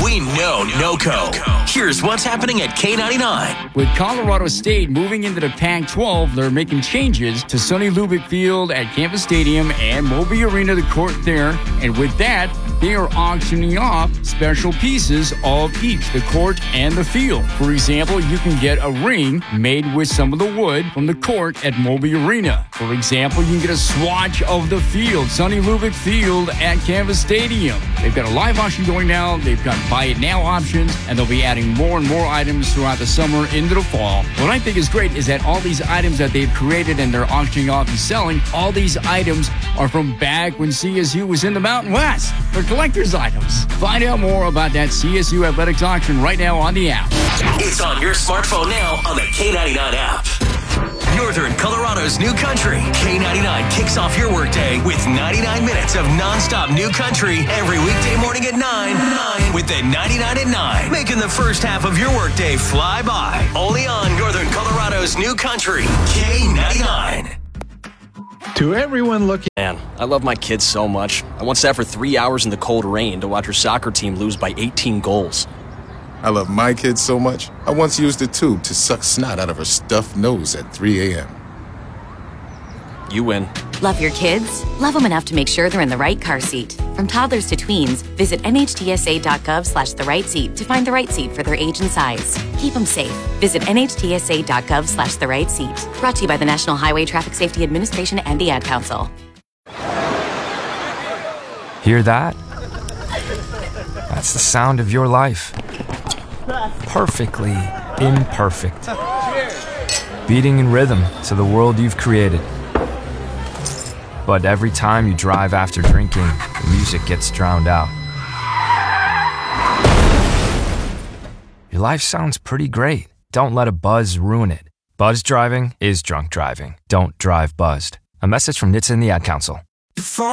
We know NOCO. Here's what's happening at K99. With Colorado State moving into the Pac-12, they're making changes to Sonny Lubick Field at Campus Stadium and Moby Arena, the court there. And with that, they are auctioning off special pieces of each, the court and the field. For example, you can get a ring made with some of the wood from the court at Moby Arena. For example, you can get a swatch of the field, Sonny Lubick Field at Campus Stadium. They've got a live auction going now. They've got buy it now options, and they'll be adding more and more items throughout the summer into the fall. What I think is great is that all these items that they've created and they're auctioning off and selling, all these items are from back when CSU was in the Mountain West. They're collector's items. Find out more about that CSU Athletics auction right now on the app. It's on your smartphone now on the K99 app. Northern Colorado's new country. K99 kicks off your workday with 99 minutes of nonstop new country every weekday morning at 9 with the 99 at 9, making the first half of your workday fly by. Only on Northern Colorado's new country, K99. To everyone looking... Man, I love my kids so much. I once sat for 3 hours in the cold rain to watch her soccer team lose by 18 goals. I love my kids so much, I once used a tube to suck snot out of her stuffed nose at 3 a.m. You win. Love your kids? Love them enough to make sure they're in the right car seat. From toddlers to tweens, visit nhtsa.gov/the right seat to find the right seat for their age and size. Keep them safe. Visit nhtsa.gov/the right seat. Brought to you by the National Highway Traffic Safety Administration and the Ad Council. Hear that? That's the sound of your life. Perfectly imperfect. Beating in rhythm to the world you've created. But every time you drive after drinking, the music gets drowned out. Your life sounds pretty great. Don't let a buzz ruin it. Buzz driving is drunk driving. Don't drive buzzed. A message from NHTSA and the Ad Council.